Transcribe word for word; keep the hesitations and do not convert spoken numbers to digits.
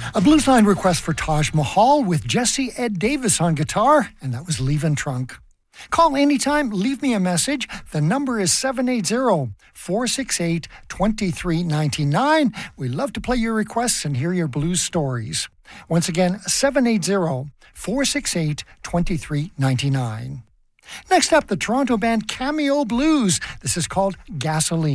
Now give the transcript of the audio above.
A blues line request for Taj Mahal with Jesse Ed Davis on guitar, and that was Leavin' Trunk. Call anytime, leave me a message. The number is seven eight zero, four six eight, two three nine nine. We love to play your requests and hear your blues stories. Once again, seven eight zero, four six eight, two three nine nine. Next up, the Toronto band Cameo Blues. This is called Gasoline.